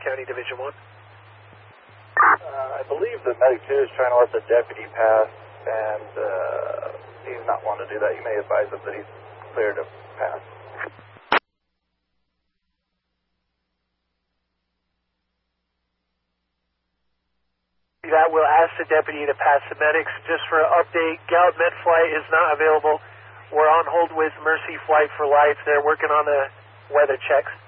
County Division 1. I believe the medic 2 is trying to let the deputy pass, and he's not wanting to do that. You may advise him that he's clear to pass. That will ask the deputy to pass the medics. Just for an update, Gallup Med Flight is not available. We're on hold with Mercy Flight for Life. They're working on the weather checks.